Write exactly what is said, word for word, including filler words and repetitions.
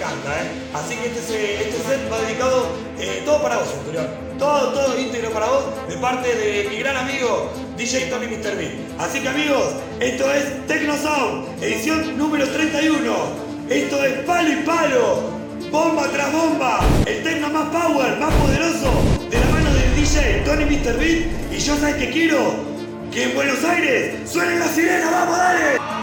encanta, ¿eh? Así que este, se- este set va dedicado eh, todo para vos, Centurión. Todo, todo íntegro para vos, de parte de mi gran amigo D J Tony míster Beat. Así que amigos, esto es Tecno Sound, edición número treinta y uno. Esto es palo y palo, bomba tras bomba, el tecno más power, más poderoso, de la mano del D J Tony míster Beat. Y yo sabes que quiero que en Buenos Aires suenen las sirenas, vamos, dale.